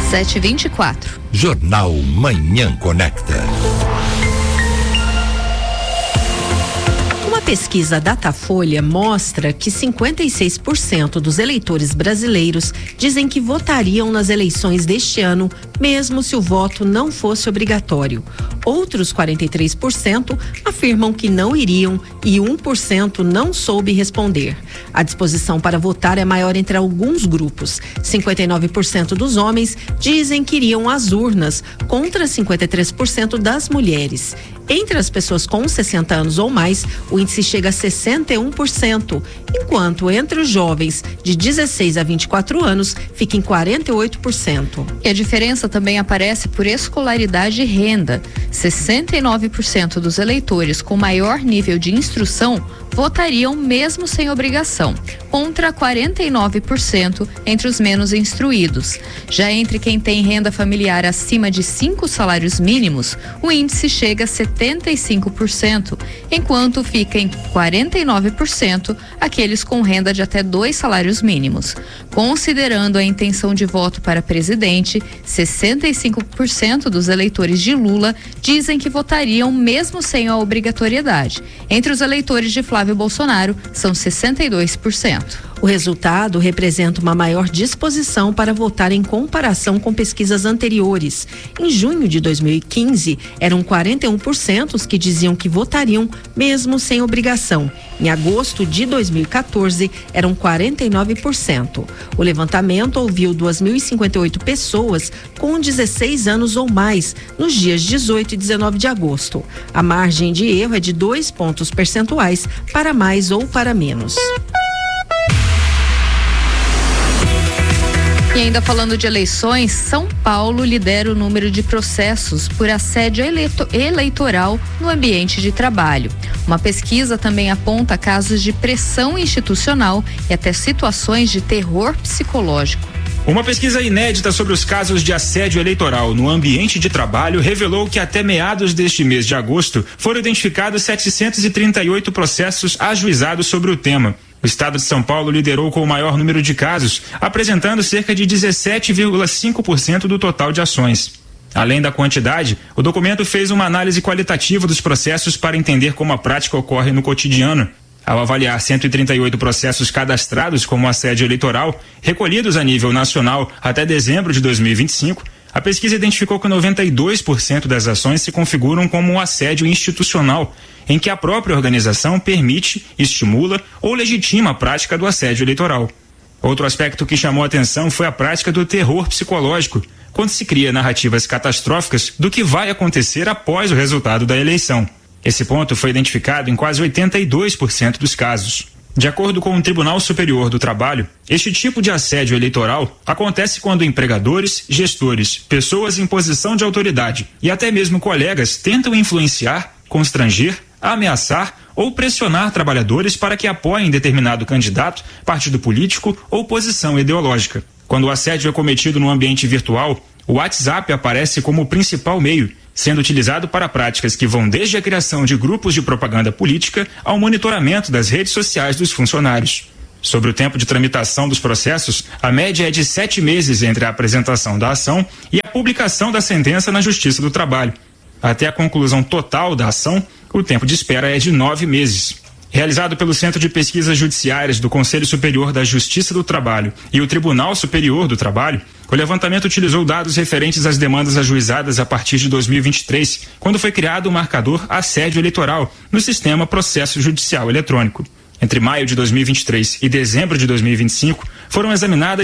7h24. Jornal Manhã Conecta. Uma pesquisa Datafolha mostra que 56% dos eleitores brasileiros dizem que votariam nas eleições deste ano, mesmo se o voto não fosse obrigatório. Outros 43% afirmam que não iriam e 1% não soube responder. A disposição para votar é maior entre alguns grupos. 59% dos homens dizem que iriam às urnas, contra 53% das mulheres. Entre as pessoas com 60 anos ou mais, o índice chega a 61%, enquanto entre os jovens de 16 a 24 anos fica em 48%. E a diferença também aparece por escolaridade e renda. 69% dos eleitores com maior nível de instrução votariam mesmo sem obrigação, contra 49% entre os menos instruídos. Já entre quem tem renda familiar acima de 5 salários mínimos, o índice chega a 75%, enquanto fica em 49% aqueles com renda de até 2 salários mínimos. Considerando a intenção de voto para presidente, 65% dos eleitores de Lula dizem que votariam mesmo sem a obrigatoriedade. Entre os eleitores de Flávio Bolsonaro, são 62%. O resultado representa uma maior disposição para votar em comparação com pesquisas anteriores. Em junho de 2015, eram 41% os que diziam que votariam mesmo sem obrigação. Em agosto de 2014, eram 49%. O levantamento ouviu 2.058 pessoas com 16 anos ou mais nos dias 18 e 19 de agosto. A margem de erro é de 2 pontos percentuais para mais ou para menos. E ainda falando de eleições, São Paulo lidera o número de processos por assédio eleitoral no ambiente de trabalho. Uma pesquisa também aponta casos de pressão institucional e até situações de terror psicológico. Uma pesquisa inédita sobre os casos de assédio eleitoral no ambiente de trabalho revelou que até meados deste mês de agosto foram identificados 738 processos ajuizados sobre o tema. O estado de São Paulo liderou com o maior número de casos, apresentando cerca de 17,5% do total de ações. Além da quantidade, o documento fez uma análise qualitativa dos processos para entender como a prática ocorre no cotidiano. Ao avaliar 138 processos cadastrados como assédio eleitoral, recolhidos a nível nacional até dezembro de 2025, a pesquisa identificou que 92% das ações se configuram como um assédio institucional, em que a própria organização permite, estimula ou legitima a prática do assédio eleitoral. Outro aspecto que chamou a atenção foi a prática do terror psicológico, quando se cria narrativas catastróficas do que vai acontecer após o resultado da eleição. Esse ponto foi identificado em quase 82% dos casos. De acordo com o Tribunal Superior do Trabalho, este tipo de assédio eleitoral acontece quando empregadores, gestores, pessoas em posição de autoridade e até mesmo colegas tentam influenciar, constranger, ameaçar ou pressionar trabalhadores para que apoiem determinado candidato, partido político ou posição ideológica. Quando o assédio é cometido no ambiente virtual, o WhatsApp aparece como o principal meio, sendo utilizado para práticas que vão desde a criação de grupos de propaganda política ao monitoramento das redes sociais dos funcionários. Sobre o tempo de tramitação dos processos, a média é de 7 meses entre a apresentação da ação e a publicação da sentença na Justiça do Trabalho. Até a conclusão total da ação, o tempo de espera é de 9 meses. Realizado pelo Centro de Pesquisas Judiciárias do Conselho Superior da Justiça do Trabalho e o Tribunal Superior do Trabalho, o levantamento utilizou dados referentes às demandas ajuizadas a partir de 2023, quando foi criado o marcador assédio eleitoral no sistema Processo Judicial Eletrônico. Entre maio de 2023 e dezembro de 2025, foram examinadas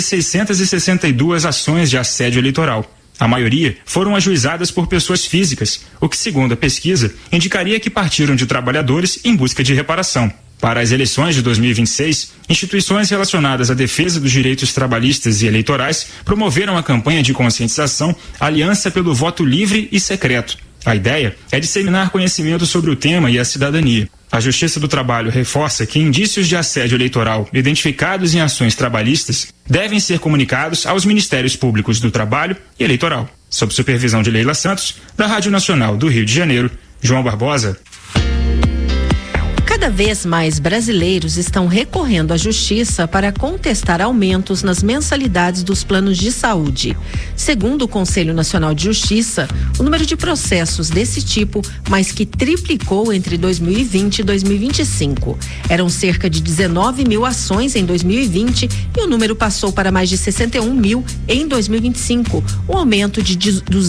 662 ações de assédio eleitoral. A maioria foram ajuizadas por pessoas físicas, o que, segundo a pesquisa, indicaria que partiram de trabalhadores em busca de reparação. Para as eleições de 2026, instituições relacionadas à defesa dos direitos trabalhistas e eleitorais promoveram a campanha de conscientização Aliança pelo Voto Livre e Secreto. A ideia é disseminar conhecimento sobre o tema e a cidadania. A Justiça do Trabalho reforça que indícios de assédio eleitoral identificados em ações trabalhistas devem ser comunicados aos Ministérios Públicos do Trabalho e Eleitoral. Sob supervisão de Leila Santos, da Rádio Nacional do Rio de Janeiro, João Barbosa. Cada Cada vez mais brasileiros estão recorrendo à justiça para contestar aumentos nas mensalidades dos planos de saúde. Segundo o Conselho Nacional de Justiça, o número de processos desse tipo mais que triplicou entre 2020 e 2025. Eram cerca de 19 mil ações em 2020 e o número passou para mais de 61 mil em 2025, um aumento de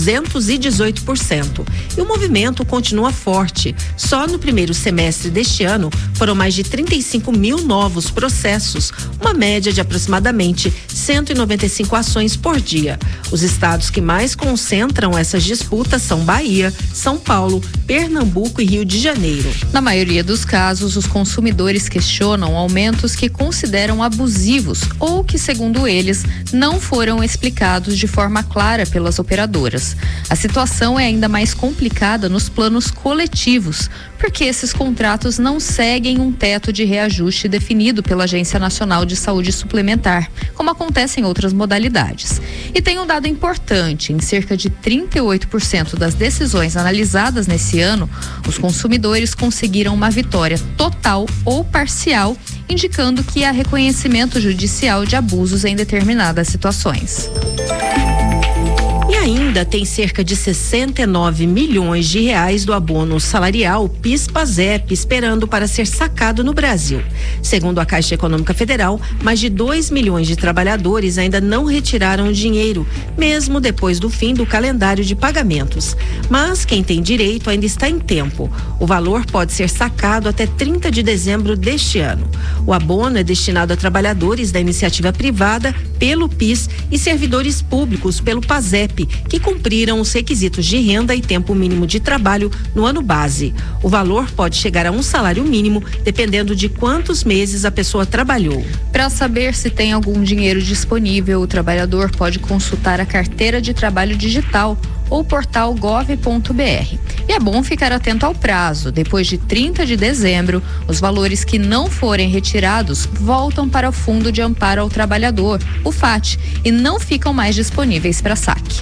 218%. E o movimento continua forte. Só no primeiro semestre deste ano foram mais de 35 mil novos processos, uma média de aproximadamente 195 ações por dia. Os estados que mais concentram essas disputas são Bahia, São Paulo, Pernambuco e Rio de Janeiro. Na maioria dos casos, os consumidores questionam aumentos que consideram abusivos ou que, segundo eles, não foram explicados de forma clara pelas operadoras. A situação é ainda mais complicada nos planos coletivos, porque esses contratos não seguem um teto de reajuste definido pela Agência Nacional de Saúde Suplementar, como acontece em outras modalidades. E tem um dado importante: em cerca de 38% das decisões analisadas nesse ano, os consumidores conseguiram uma vitória total ou parcial, indicando que há reconhecimento judicial de abusos em determinadas situações. E ainda tem cerca de 69 milhões de reais do abono salarial PIS/PASEP esperando para ser sacado no Brasil. Segundo a Caixa Econômica Federal, mais de 2 milhões de trabalhadores ainda não retiraram o dinheiro, mesmo depois do fim do calendário de pagamentos. Mas quem tem direito ainda está em tempo. O valor pode ser sacado até 30 de dezembro deste ano. O abono é destinado a trabalhadores da iniciativa privada pelo PIS e servidores públicos pelo PASEP, que cumpriram os requisitos de renda e tempo mínimo de trabalho no ano base. O valor pode chegar a um salário mínimo, dependendo de quantos meses a pessoa trabalhou. Para saber se tem algum dinheiro disponível, o trabalhador pode consultar a carteira de trabalho digital ou portal gov.br. E é bom ficar atento ao prazo. Depois de 30 de dezembro, os valores que não forem retirados voltam para o Fundo de Amparo ao Trabalhador, o FAT, e não ficam mais disponíveis para saque.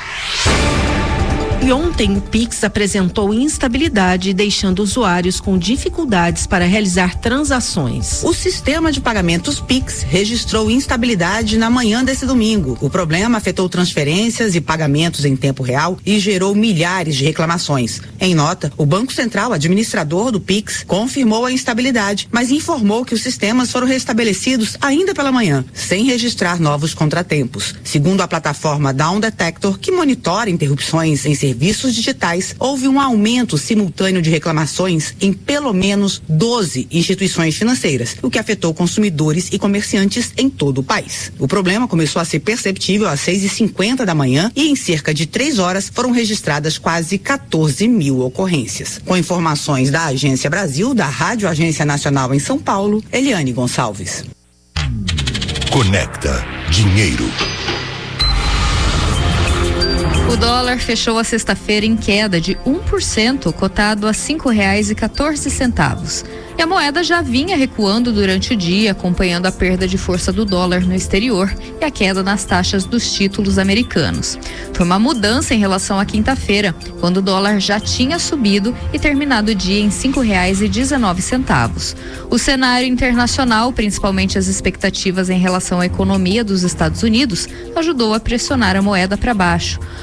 E ontem o Pix apresentou instabilidade, deixando usuários com dificuldades para realizar transações. O sistema de pagamentos Pix registrou instabilidade na manhã desse domingo. O problema afetou transferências e pagamentos em tempo real e gerou milhares de reclamações. Em nota, o Banco Central, administrador do Pix, confirmou a instabilidade, mas informou que os sistemas foram restabelecidos ainda pela manhã, sem registrar novos contratempos. Segundo a plataforma Down Detector, que monitora interrupções em serviços digitais, houve um aumento simultâneo de reclamações em pelo menos 12 instituições financeiras, o que afetou consumidores e comerciantes em todo o país. O problema começou a ser perceptível às 6h50 da manhã e em cerca de 3 horas foram registradas quase 14 mil ocorrências. Com informações da Agência Brasil, da Rádio Agência Nacional em São Paulo, Eliane Gonçalves. Conecta Dinheiro. O dólar fechou a sexta-feira em queda de 1%, cotado a R$5,14. E a moeda já vinha recuando durante o dia, acompanhando a perda de força do dólar no exterior e a queda nas taxas dos títulos americanos. Foi uma mudança em relação à quinta-feira, quando o dólar já tinha subido e terminado o dia em R$5,19. O cenário internacional, principalmente as expectativas em relação à economia dos Estados Unidos, ajudou a pressionar a moeda para baixo.